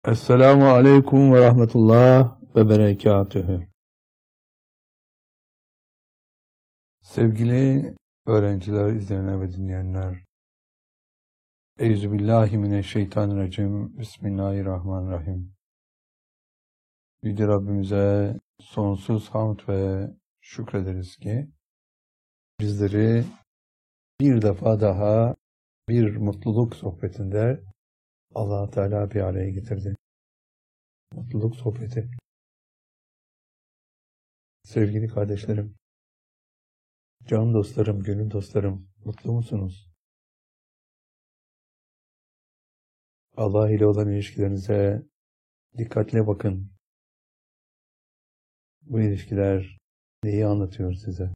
Esselamu aleyküm ve rahmetullah ve berekatühü. Sevgili öğrenciler, izleyenler ve dinleyenler, Euzubillahimineşşeytanirracim, Bismillahirrahmanirrahim. Yüce Rabbimize sonsuz hamd ve şükrederiz ki bizleri bir defa daha bir mutluluk sohbetinde Allah Teala bir araya getirdi. Mutluluk sohbeti. Sevgili kardeşlerim, can dostlarım, gönül dostlarım, mutlu musunuz? Allah ile olan ilişkilerinize dikkatle bakın. Bu ilişkiler neyi anlatıyor size?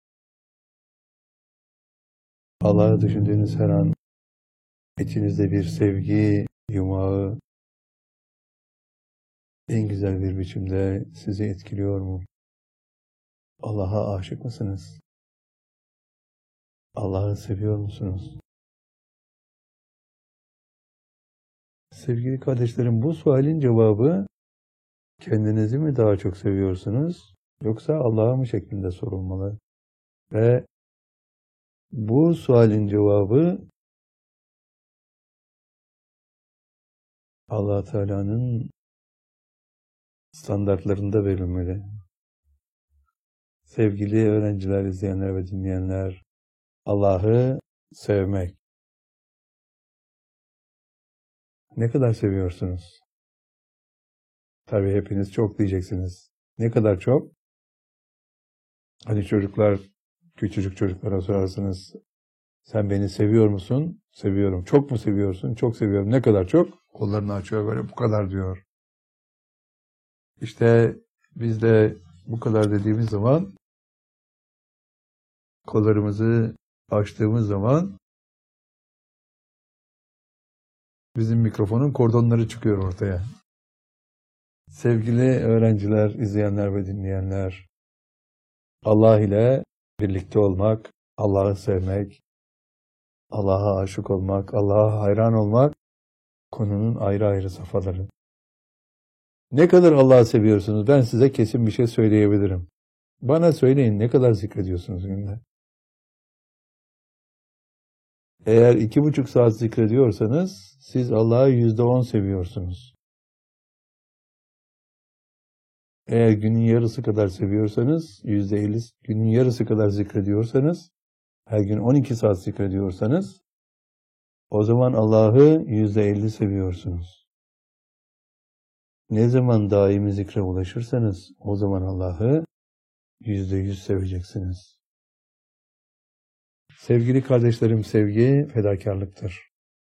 Allah'ı düşündüğünüz her an içinizde bir sevgi yumağı en güzel bir biçimde sizi etkiliyor mu? Allah'a aşık mısınız? Allah'ı seviyor musunuz? Sevgili kardeşlerim, bu sualin cevabı kendinizi mi daha çok seviyorsunuz yoksa Allah'ı mı şeklinde sorulmalı? Ve bu sualin cevabı Allah Teala'nın standartlarında verilmeli. Sevgili öğrenciler, izleyenler ve dinleyenler, Allah'ı sevmek. Ne kadar seviyorsunuz? Tabii hepiniz çok diyeceksiniz. Ne kadar çok? Hani çocuklar, küçücük çocuklara sorarsınız. Sen beni seviyor musun? Seviyorum. Çok mu seviyorsun? Çok seviyorum. Ne kadar çok? Kollarını açıyor böyle, bu kadar diyor. İşte biz de bu kadar dediğimiz zaman, kollarımızı açtığımız zaman bizim mikrofonun kordonları çıkıyor ortaya. Sevgili öğrenciler, izleyenler ve dinleyenler, Allah ile birlikte olmak, Allah'ı sevmek, Allah'a aşık olmak, Allah'a hayran olmak konunun ayrı ayrı safhaları. Ne kadar Allah'ı seviyorsunuz? Ben size kesin bir şey söyleyebilirim. Bana söyleyin, ne kadar zikrediyorsunuz günde? Eğer 2,5 saat zikrediyorsanız siz Allah'ı %10 seviyorsunuz. Eğer günün yarısı kadar seviyorsanız, %50, günün yarısı kadar zikrediyorsanız, her gün 12 saat zikrediyorsanız, o zaman Allah'ı %50 seviyorsunuz. Ne zaman daimi zikre ulaşırsanız, o zaman Allah'ı %100 seveceksiniz. Sevgili kardeşlerim, sevgi fedakarlıktır.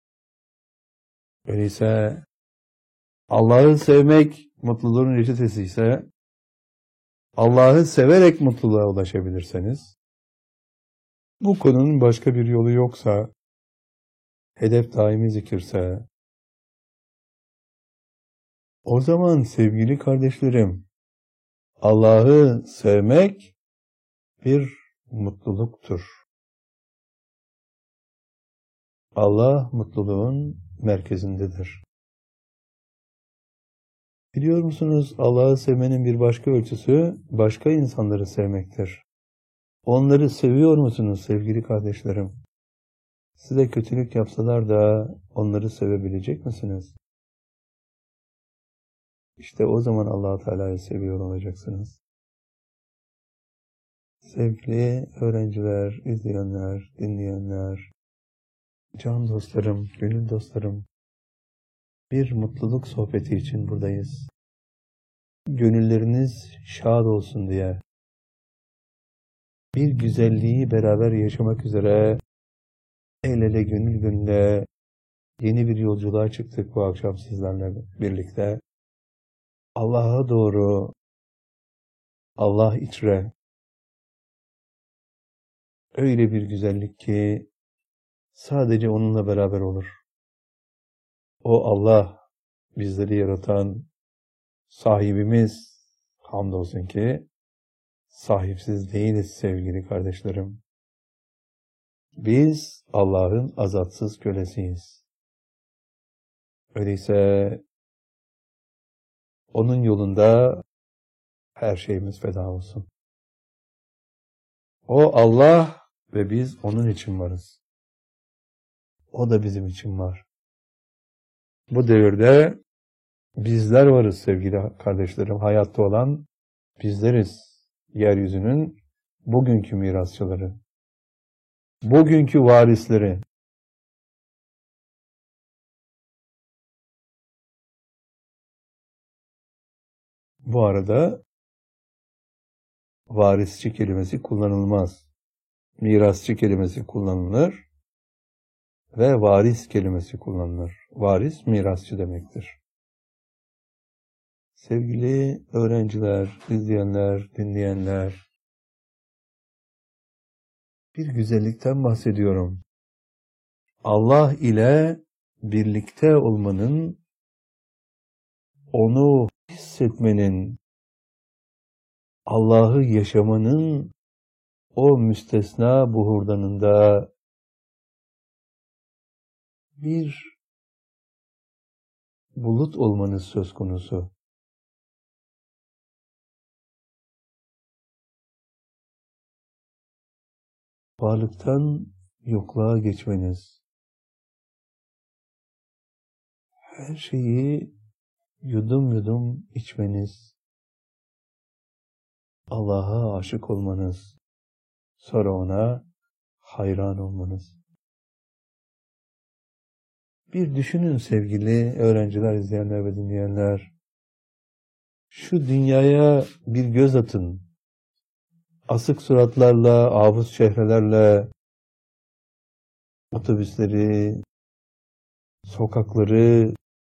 Öyleyse Allah'ı sevmek mutluluğun reçetesi ise, Allah'ı severek mutluluğa ulaşabilirseniz, bu konunun başka bir yolu yoksa, hedef daimi zikirse, o zaman sevgili kardeşlerim, Allah'ı sevmek bir mutluluktur. Allah mutluluğun merkezindedir. Biliyor musunuz, Allah'ı sevmenin bir başka ölçüsü, başka insanları sevmektir. Onları seviyor musunuz sevgili kardeşlerim? Size kötülük yapsalar da onları sevebilecek misiniz? İşte o zaman Allah-u Teala'yı seviyor olacaksınız. Sevgili öğrenciler, izleyenler, dinleyenler, can dostlarım, gönül dostlarım, bir mutluluk sohbeti için buradayız. Gönülleriniz şad olsun diye, bir güzelliği beraber yaşamak üzere, el ele gönül gönüle yeni bir yolculuğa çıktık bu akşam sizlerle birlikte. Allah'a doğru, Allah içre, öyle bir güzellik ki sadece onunla beraber olur. O Allah, bizleri yaratan sahibimiz, hamdolsun ki sahipsiz değiliz sevgili kardeşlerim. Biz Allah'ın azatsız kölesiyiz. Öyleyse Onun yolunda her şeyimiz feda olsun. O Allah ve biz onun için varız. O da bizim için var. Bu devirde bizler varız sevgili kardeşlerim. Hayatta olan bizleriz. Yeryüzünün bugünkü mirasçıları. Bugünkü varisleri. Bu arada varisçi kelimesi kullanılmaz. Mirasçı kelimesi kullanılır ve varis kelimesi kullanılır. Varis mirasçı demektir. Sevgili öğrenciler, izleyenler, dinleyenler, bir güzellikten bahsediyorum. Allah ile birlikte olmanın, onu hissetmenin, Allah'ı yaşamanın o müstesna buhurdanında bir bulut olmanız söz konusu. Varlıktan yokluğa geçmeniz, her şeyi yudum yudum içmeniz, Allah'a aşık olmanız, sonra ona hayran olmanız. Bir düşünün sevgili öğrenciler, izleyenler ve dinleyenler. Şu dünyaya bir göz atın. Asık suratlarla, avuz çehrelerle otobüsleri, sokakları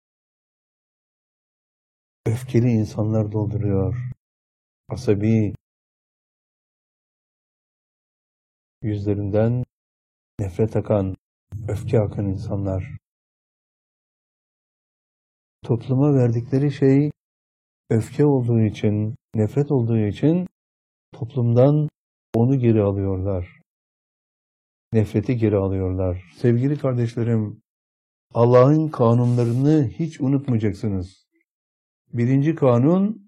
öfkeli insanlar dolduruyor. Asabi, yüzlerinden nefret akan, öfke akan insanlar. Topluma verdikleri şey öfke olduğu için, nefret olduğu için toplumdan onu geri alıyorlar. Nefreti geri alıyorlar. Sevgili kardeşlerim, Allah'ın kanunlarını hiç unutmayacaksınız. Birinci kanun,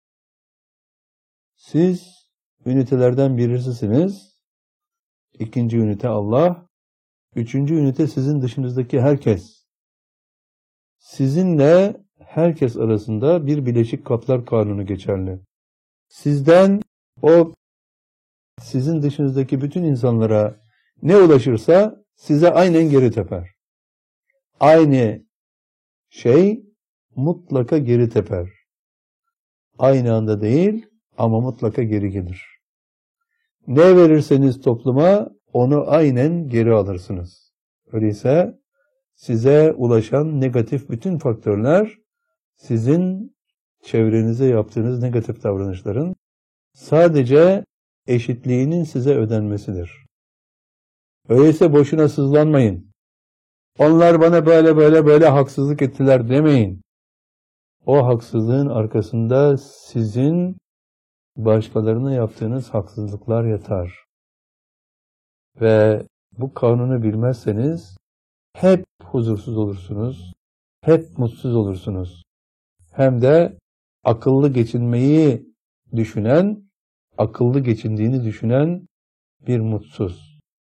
siz ünitelerden birisisiniz. İkinci ünite Allah. Üçüncü ünite sizin dışınızdaki herkes. Sizinle herkes arasında bir Birleşik Kaplar Kanunu geçerli. Sizden o sizin dışınızdaki bütün insanlara ne ulaşırsa size aynen geri teper. Aynı şey mutlaka geri teper. Aynı anda değil ama mutlaka geri gelir. Ne verirseniz topluma onu aynen geri alırsınız. Öyleyse size ulaşan negatif bütün faktörler sizin çevrenize yaptığınız negatif davranışların sadece eşitliğinin size ödenmesidir. Öyleyse boşuna sızlanmayın. Onlar bana böyle haksızlık ettiler demeyin. O haksızlığın arkasında sizin başkalarına yaptığınız haksızlıklar yatar. Ve bu kanunu bilmezseniz hep huzursuz olursunuz, hep mutsuz olursunuz. Hem de akıllı geçinmeyi düşünen, akıllı geçindiğini düşünen bir mutsuz.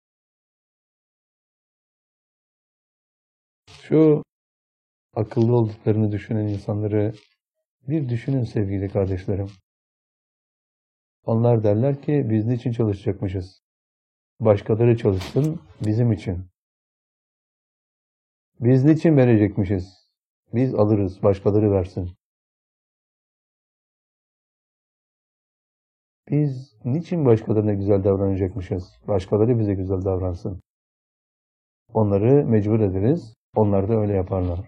Şu akıllı olduklarını düşünen insanları bir düşünün sevgili kardeşlerim. Onlar derler ki biz niçin çalışacakmışız? Başkaları çalışsın bizim için. Biz niçin verecekmişiz? Biz alırız, başkaları versin. Biz niçin başkalarına güzel davranacakmışız? Başkaları bize güzel davransın. Onları mecbur ederiz, onlar da öyle yaparlar.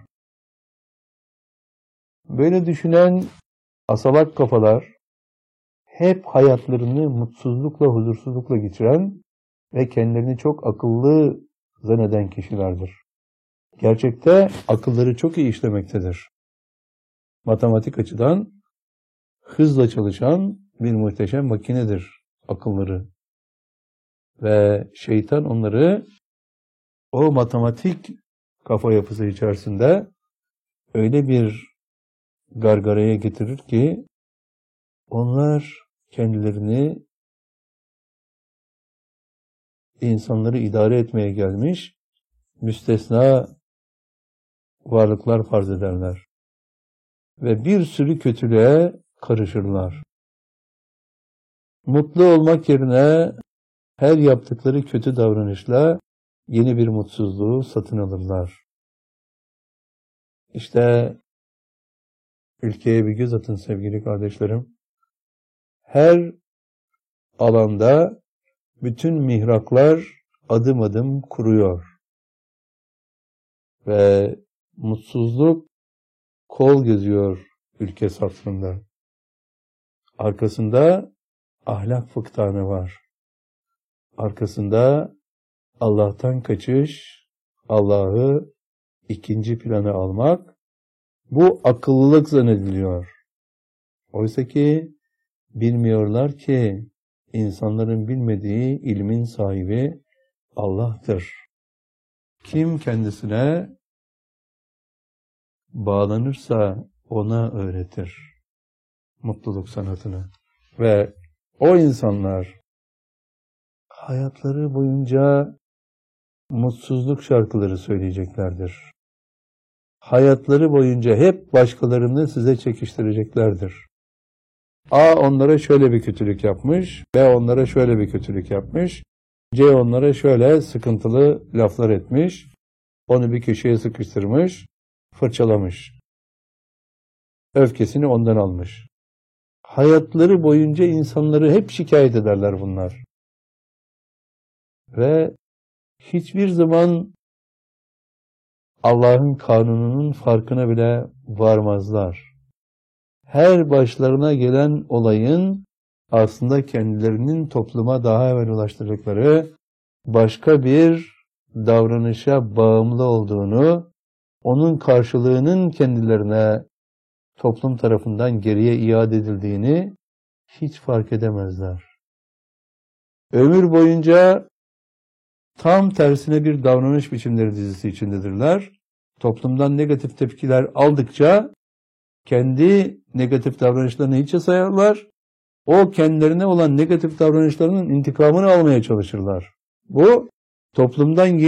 Böyle düşünen asalak kafalar, hep hayatlarını mutsuzlukla, huzursuzlukla geçiren ve kendilerini çok akıllı zanneden kişilerdir. Gerçekte akılları çok iyi işlemektedir. Matematik açıdan hızla çalışan bir muhteşem makinedir akılları. Ve şeytan onları o matematik kafa yapısı içerisinde öyle bir gargaraya getirir ki onlar kendilerini insanları idare etmeye gelmiş müstesna varlıklar farz ederler. Ve bir sürü kötülüğe karışırlar. Mutlu olmak yerine her yaptıkları kötü davranışla yeni bir mutsuzluğu satın alırlar. İşte ülkeye bir göz atın sevgili kardeşlerim. Her alanda bütün mihraklar adım adım kuruyor. Ve mutsuzluk kol geziyor ülke safında. Arkasında ahlak fıktanı var. Arkasında Allah'tan kaçış, Allah'ı ikinci plana almak, bu akıllılık zannediliyor. Oysa ki bilmiyorlar ki insanların bilmediği ilmin sahibi Allah'tır. Kim kendisine bağlanırsa ona öğretir mutluluk sanatını. Ve o insanlar hayatları boyunca mutsuzluk şarkıları söyleyeceklerdir. Hayatları boyunca hep başkalarını size çekiştireceklerdir. A onlara şöyle bir kötülük yapmış, B onlara şöyle bir kötülük yapmış, C onlara şöyle sıkıntılı laflar etmiş, onu bir köşeye sıkıştırmış, fırçalamış. Öfkesini ondan almış. Hayatları boyunca insanları hep şikayet ederler bunlar. Ve hiçbir zaman Allah'ın kanununun farkına bile varmazlar. Her başlarına gelen olayın aslında kendilerinin topluma daha evvel ulaştırdıkları başka bir davranışa bağımlı olduğunu, onun karşılığının kendilerine toplum tarafından geriye iade edildiğini hiç fark edemezler. Ömür boyunca tam tersine bir davranış biçimleri dizisi içindedirler. Toplumdan negatif tepkiler aldıkça kendi negatif davranışlarını hiçe sayarlar. O kendilerine olan negatif davranışlarının intikamını almaya çalışırlar. Bu toplumdan